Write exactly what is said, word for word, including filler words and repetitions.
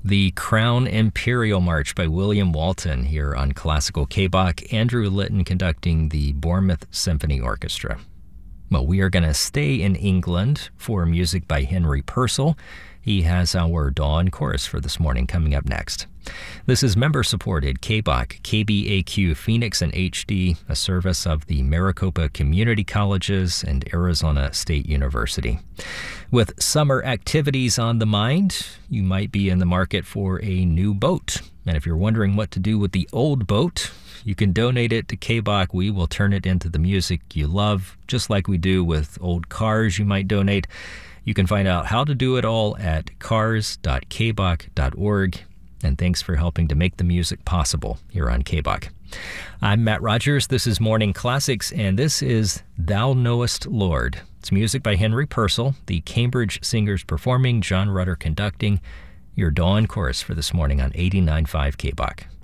The Crown Imperial March by William Walton here on Classical K B O C. Andrew Litton conducting the Bournemouth Symphony Orchestra. Well, we are going to stay in England for music by Henry Purcell. He has our Dawn Chorus for this morning coming up next. This is member-supported K B O C, K B A Q Phoenix and H D, a service of the Maricopa Community Colleges and Arizona State University. With summer activities on the mind, you might be in the market for a new boat. And if you're wondering what to do with the old boat, you can donate it to K B O C. We will turn it into the music you love, just like we do with old cars you might donate. You can find out how to do it all at cars dot k b o c dot org. And thanks for helping to make the music possible here on K B O C. I'm Matt Rogers. This is Morning Classics, and this is Thou Knowest, Lord. It's music by Henry Purcell, the Cambridge Singers performing, John Rutter conducting. Your Dawn Chorus for this morning on eighty-nine point five K B O C.